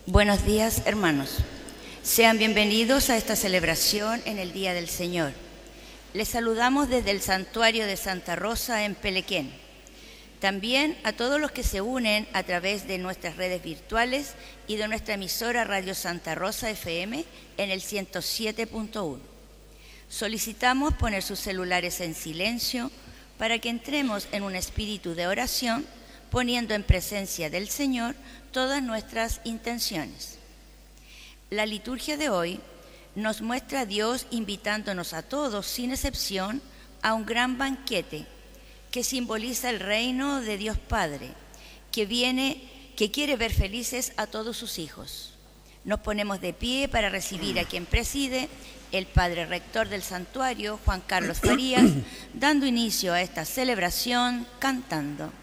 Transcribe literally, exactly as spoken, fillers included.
Buenos días, hermanos. Sean bienvenidos a esta celebración en el Día del Señor. Les saludamos desde el Santuario de Santa Rosa en Pelequén. También a todos los que se unen a través de nuestras redes virtuales y de nuestra emisora Radio Santa Rosa F M en el ciento siete punto uno. Solicitamos poner sus celulares en silencio para que entremos en un espíritu de oración, poniendo en presencia del Señor todas nuestras intenciones. La liturgia de hoy nos muestra a Dios invitándonos a todos, sin excepción, a un gran banquete que simboliza el reino de Dios Padre, que viene, que quiere ver felices a todos sus hijos. Nos ponemos de pie para recibir a quien preside, el Padre Rector del Santuario, Juan Carlos Farías, dando inicio a esta celebración cantando.